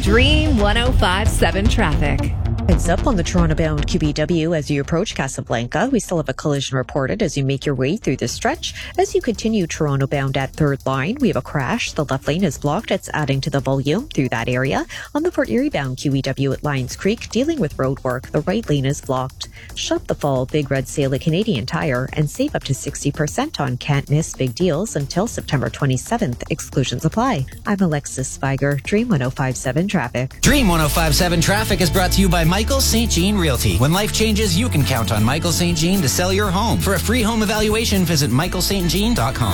Dream 105.7 traffic. Heads up on the Toronto-bound QBW as you approach Casablanca. We still have a collision reported as you make your way through the stretch. As you continue Toronto-bound at Third Line, we have a crash. The left lane is blocked. It's adding to the volume through that area. On the Port Erie-bound QEW at Lions Creek, dealing with road work, the right lane is blocked. Shop the fall Big Red Sale at Canadian Tire and save up to 60% on can't miss big deals until September 27th. Exclusions apply. I'm Alexis Spiger, Dream 105.7 Traffic. Dream 105.7 Traffic is brought to you by Michael St. Jean Realty. When life changes, you can count on Michael St. Jean to sell your home. For a free home evaluation, visit michaelstjean.com.